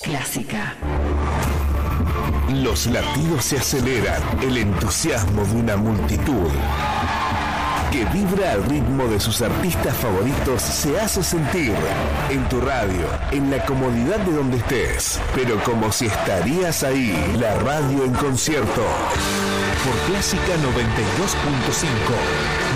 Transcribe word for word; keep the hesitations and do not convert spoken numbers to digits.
Clásica. Los latidos se aceleran, el entusiasmo de una multitud que vibra al ritmo de sus artistas favoritos se hace sentir en tu radio, en la comodidad de donde estés, pero como si estarías ahí. La radio en concierto por Clásica noventa y dos punto cinco.